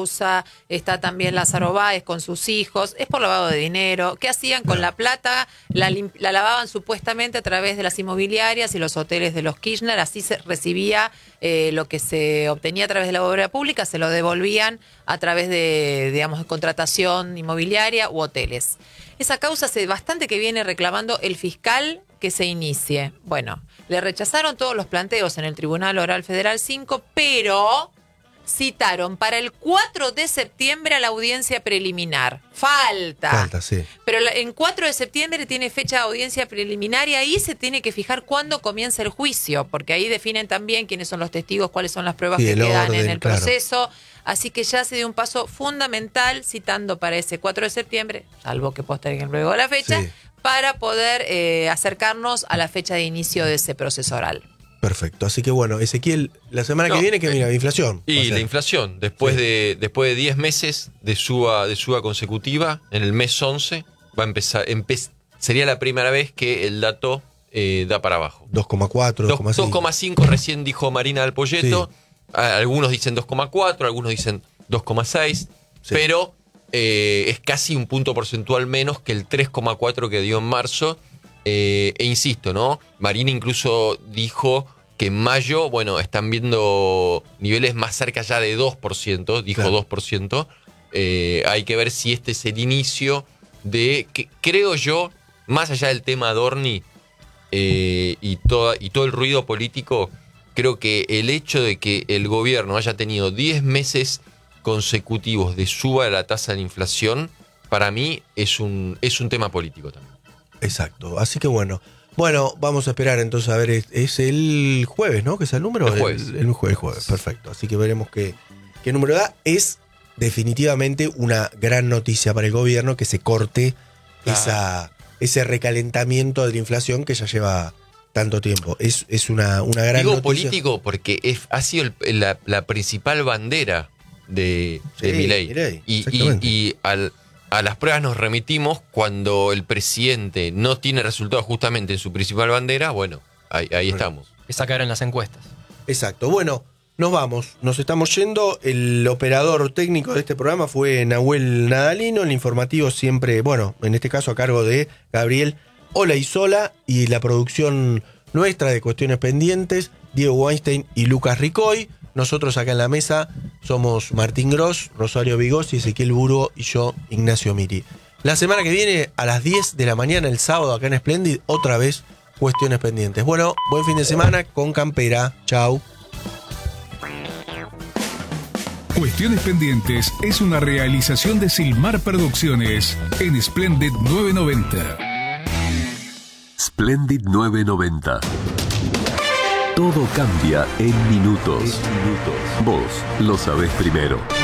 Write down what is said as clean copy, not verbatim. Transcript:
causa, está también Lázaro Báez con sus hijos, es por lavado de dinero. ¿Qué hacían con la plata? La lavaban supuestamente a través de las inmobiliarias y los hoteles de los Kirchner, así se recibía lo que se obtenía a través de la obra pública, se lo devolvían a través de, digamos, de contratación inmobiliaria u hoteles. Esa causa hace bastante que viene reclamando el fiscal que se inicie. Bueno, le rechazaron todos los planteos en el Tribunal Oral Federal 5, pero citaron para el 4 de septiembre a la audiencia preliminar. Falta, sí. Pero en 4 de septiembre tiene fecha de audiencia preliminar y ahí se tiene que fijar cuándo comienza el juicio, porque ahí definen también quiénes son los testigos, cuáles son las pruebas que quedan en el proceso. Así que ya se dio un paso fundamental citando para ese 4 de septiembre, salvo que posterguen luego la fecha, para poder acercarnos a la fecha de inicio de ese proceso oral. Perfecto. Así que bueno, Ezequiel, la semana que viene, que mira, inflación. Y la inflación, después de 10 meses de suba consecutiva, en el mes 11, va a empezar, sería la primera vez que el dato da para abajo. 2,4, 2,5. 2,5 recién dijo Marina del Poyeto. Sí. Algunos dicen 2,4, algunos dicen 2,6, pero es casi un punto porcentual menos que el 3,4 que dio en marzo. E insisto, ¿no? Marina incluso dijo que en mayo, bueno, están viendo niveles más cerca ya de 2%, dijo 2%. Hay que ver si este es el inicio de, que creo yo, más allá del tema Adorni y todo el ruido político, creo que el hecho de que el gobierno haya tenido 10 meses consecutivos de suba de la tasa de inflación, para mí es un tema político también. Exacto, así que bueno, vamos a esperar entonces a ver, es el jueves, ¿no? ¿Que es el número? El jueves. El jueves, perfecto. Así que veremos qué número da. Es definitivamente una gran noticia para el gobierno que se corte ese recalentamiento de la inflación que ya lleva tanto tiempo. Es una gran noticia. Político porque ha sido la principal bandera de Milei. Y a las pruebas nos remitimos cuando el presidente no tiene resultados justamente en su principal bandera. Bueno, ahí estamos. Esa cara en las encuestas. Exacto. Bueno, nos estamos yendo. El operador técnico de este programa fue Nahuel Nadalino. El informativo siempre, bueno, en este caso a cargo de Gabriel Olaizola, y la producción nuestra de Cuestiones Pendientes, Diego Weinstein y Lucas Ricoy. Nosotros acá en la mesa somos Martín Gross, Rosario Vigossi, Ezequiel Burgo y yo, Ignacio Miri. La semana que viene, a las 10 de la mañana, el sábado, acá en Splendid, otra vez Cuestiones Pendientes. Bueno, buen fin de semana con campera. Chau. Cuestiones Pendientes es una realización de Silmar Producciones en Splendid 990. Splendid 990. Todo cambia en minutos. Vos lo sabés primero.